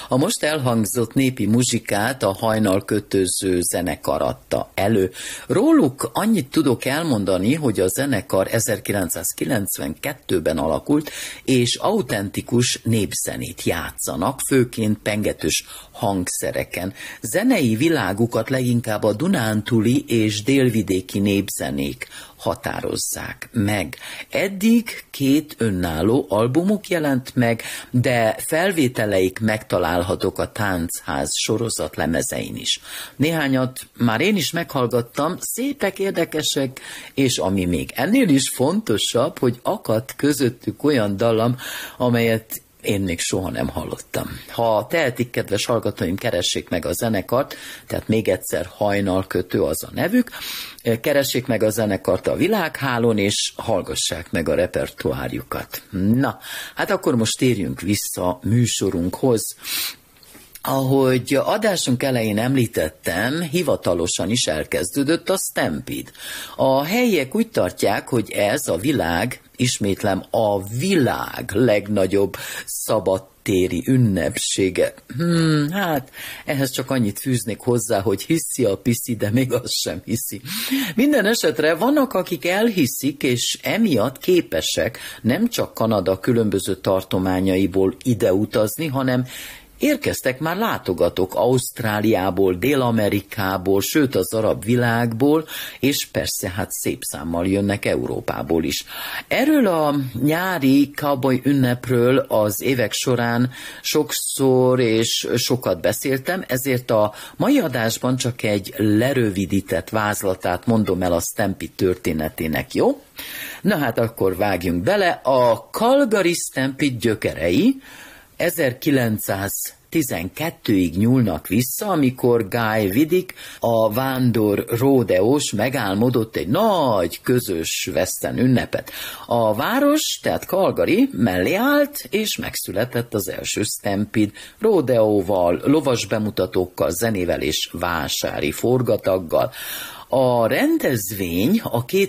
A most elhangzott népi muzsikát a Hajnalkötöző zenekar adta elő. Róluk annyit tudok elmondani, hogy a zenekar 1992-ben alakult, és autentikus népzenét játszanak, főként pengetős hangszereken. Zenei világukat leginkább a dunántúli és délvidéki népzenék határozzák meg. Eddig 2 önálló albumuk jelent meg, de felvételeik megtalálhatók a Táncház sorozat lemezein is. Néhányat már én is meghallgattam, szépek, érdekesek, és ami még ennél is fontosabb, hogy akadt közöttük olyan dallam, amelyet én még soha nem hallottam. Ha tehetik, kedves hallgatóim, keressék meg a zenekart, tehát még egyszer Hajnalkötő az a nevük, keressék meg a zenekart a világhálón, és hallgassák meg a repertoárjukat. Na, hát akkor most térjünk vissza műsorunkhoz. Ahogy adásunk elején említettem, hivatalosan is elkezdődött a Stampede. A helyiek úgy tartják, hogy ez a világ, ismétlem, a világ legnagyobb szabadtéri ünnepsége. Hát, ehhez csak annyit fűznék hozzá, hogy hiszi a piszi, de még azt sem hiszi. Minden esetre vannak, akik elhiszik, és emiatt képesek nem csak Kanada különböző tartományaiból ide utazni, hanem érkeztek már látogatók Ausztráliából, Dél-Amerikából, sőt az arab világból, és persze hát szép számmal jönnek Európából is. Erről a nyári cowboy ünnepről az évek során sokszor és sokat beszéltem, ezért a mai adásban csak egy lerövidített vázlatát mondom el a Stampede történetének, jó? Na hát akkor vágjunk bele. A Calgary Stampede gyökerei 1912-ig nyúlnak vissza, amikor Guy Widdick, a vándor ródeós megálmodott egy nagy közös western ünnepet. A város, tehát Calgary mellé állt, és megszületett az első Stampede ródeóval, lovas bemutatókkal, zenével és vásári forgataggal. A rendezvény a